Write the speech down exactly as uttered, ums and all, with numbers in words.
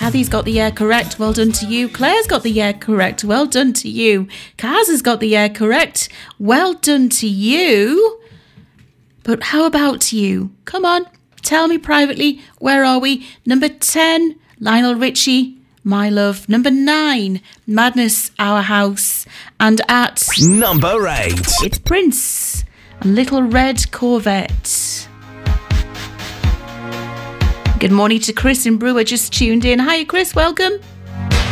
Kathy's got the year correct. Well done to you. Claire's got the year correct. Well done to you. Kaz has got the year correct. Well done to you. But how about you? Come on, tell me privately. Where are we? Number ten, Lionel Richie, My Love. Number nine, Madness, Our House. And at number eight, it's Prince, Little Red Corvette. Good morning to Chris and Brewer, just tuned in. Hi, Chris, welcome.